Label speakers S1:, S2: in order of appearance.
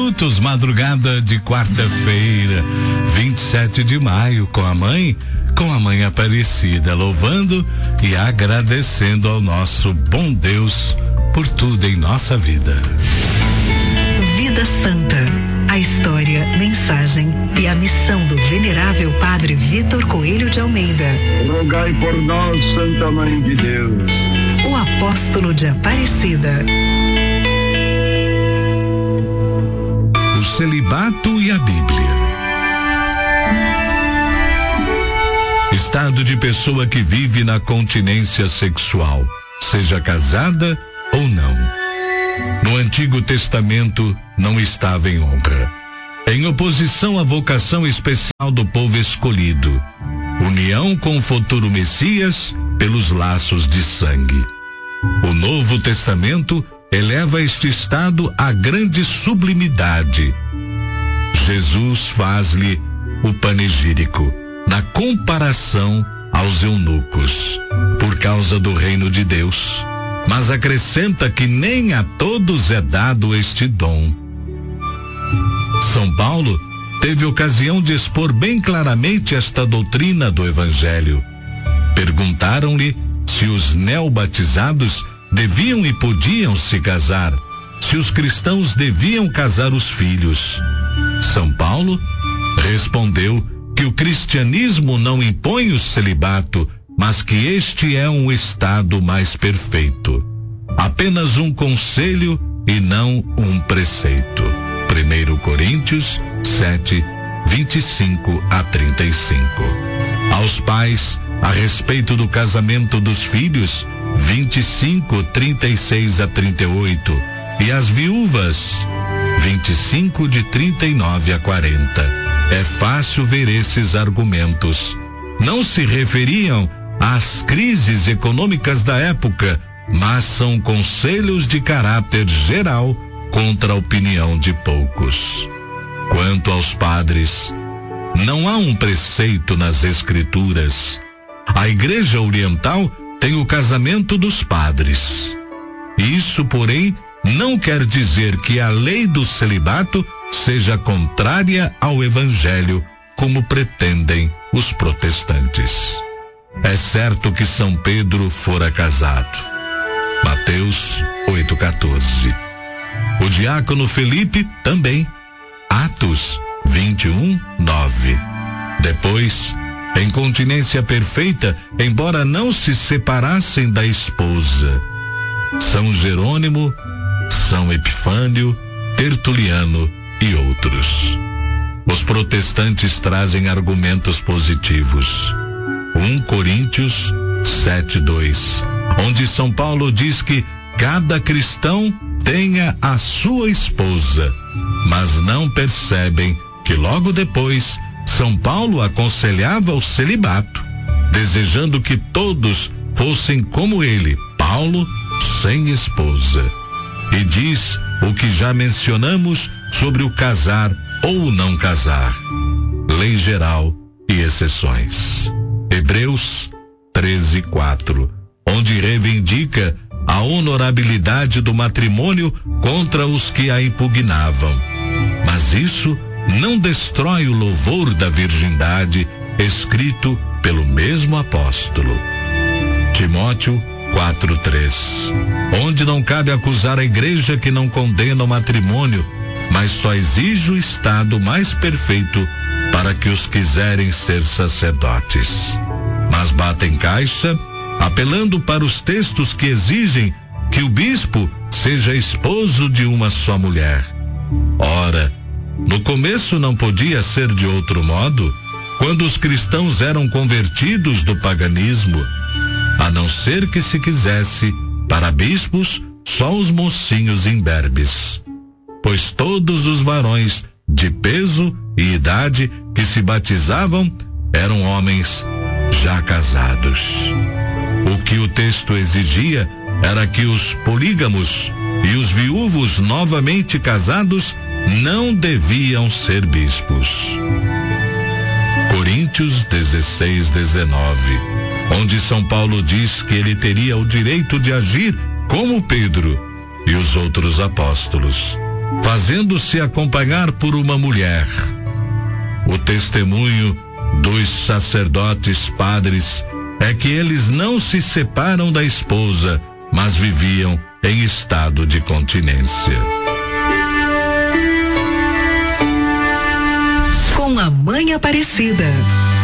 S1: minutos, madrugada de quarta-feira, 27 de maio, com a mãe Aparecida, louvando e agradecendo ao nosso bom Deus por tudo em nossa vida.
S2: Vida Santa, a história, mensagem e a missão do venerável Padre Vitor Coelho de Almeida.
S3: Rogai por nós, Santa Mãe de Deus.
S2: O apóstolo de Aparecida.
S1: O celibato e a Bíblia. Estado de pessoa que vive na continência sexual, seja casada ou não. No Antigo Testamento não estava em honra. Em oposição à vocação especial do povo escolhido, união com o futuro Messias pelos laços de sangue. O Novo Testamento eleva este estado à grande sublimidade. Jesus faz-lhe o panegírico na comparação aos eunucos, por causa do reino de Deus, mas acrescenta que nem a todos é dado este dom. São Paulo teve ocasião de expor bem claramente esta doutrina do Evangelho. Perguntaram-lhe se os neobatizados deviam e podiam se casar, se os cristãos deviam casar os filhos. São Paulo respondeu que o cristianismo não impõe o celibato, mas que este é um estado mais perfeito. Apenas um conselho e não um preceito. 1 Coríntios 7, 25 a 35. Aos pais, a respeito do casamento dos filhos, 25, 36 a 38. E às viúvas, 25 de 39 a 40. É fácil ver esses argumentos. Não se referiam às crises econômicas da época, mas são conselhos de caráter geral contra a opinião de poucos. Quanto aos padres, não há um preceito nas Escrituras. A Igreja Oriental tem o casamento dos padres. Isso, porém, não quer dizer que a lei do celibato seja contrária ao Evangelho, como pretendem os protestantes. É certo que São Pedro fora casado. Mateus 8,14. O diácono Felipe também. Atos 21, 9. Depois, em continência perfeita, embora não se separassem da esposa, São Jerônimo, São Epifânio, Tertuliano e outros. Os protestantes trazem argumentos positivos. 1 Coríntios 7:2, onde São Paulo diz que cada cristão tenha a sua esposa, mas não percebem que logo depois São Paulo aconselhava o celibato, desejando que todos fossem como ele, Paulo, sem esposa. E diz o que já mencionamos sobre o casar ou não casar, lei geral e exceções. Hebreus 13:4, onde reivindica a honorabilidade do matrimônio contra os que a impugnavam. Mas isso não destrói o louvor da virgindade escrito pelo mesmo apóstolo. Timóteo 4:3, onde não cabe acusar a igreja que não condena o matrimônio, mas só exige o estado mais perfeito para que os quiserem ser sacerdotes. Mas batem caixa, apelando para os textos que exigem que o bispo seja esposo de uma só mulher. Ora, no começo não podia ser de outro modo, quando os cristãos eram convertidos do paganismo, a não ser que se quisesse, para bispos, só os mocinhos imberbes. Pois todos os varões de peso e idade que se batizavam eram homens já casados. O que o texto exigia era que os polígamos e os viúvos novamente casados não deviam ser bispos. Coríntios 16:19, onde São Paulo diz que ele teria o direito de agir como Pedro e os outros apóstolos, fazendo-se acompanhar por uma mulher. O testemunho dos sacerdotes padres é que eles não se separam da esposa, mas viviam em estado de continência.
S2: Com a Mãe Aparecida.